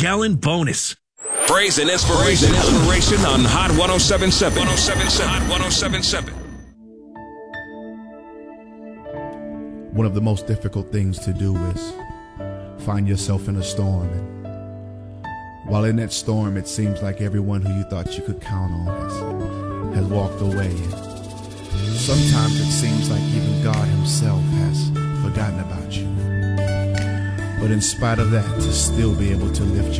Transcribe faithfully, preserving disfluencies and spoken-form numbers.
gallon bonus. Praise and inspiration, inspiration on Hot ten seventy-seven. ten seventy-seven. Hot ten seventy-seven. One of the most difficult things to do is find yourself in a storm. And while in that storm, it seems like everyone who you thought you could count on has, has walked away. And sometimes it seems like even God himself has forgotten about you. But in spite of that, to still be able to lift your